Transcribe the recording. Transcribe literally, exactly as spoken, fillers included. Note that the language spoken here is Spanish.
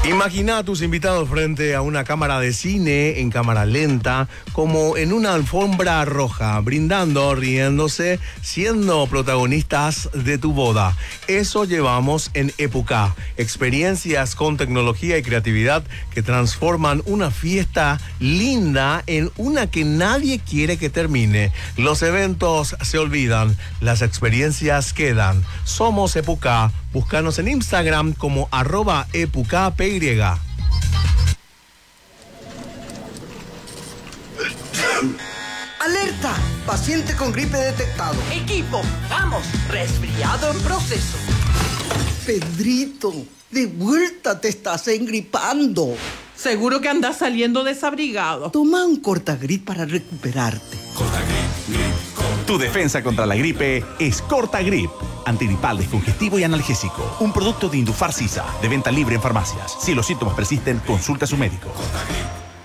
Imagina a tus invitados frente a una cámara de cine en cámara lenta, como en una alfombra roja, brindando, riéndose, siendo protagonistas de tu boda. Eso llevamos en Epuca, experiencias con tecnología y creatividad que transforman una fiesta linda en una que nadie quiere que termine. Los eventos se olvidan, las experiencias quedan. Somos Epuca. Búscanos en Instagram como arroba epucapy. ¡Alerta! Paciente con gripe detectado. Equipo, vamos, resfriado en proceso. Pedrito, de vuelta te estás engripando. Seguro que andas saliendo desabrigado. Toma un Cortagrip para recuperarte. Tu defensa contra la gripe es Cortagrip. Antigripal, descongestivo y analgésico. Un producto de Indufar Sisa, de venta libre en farmacias. Si los síntomas persisten, consulta a su médico.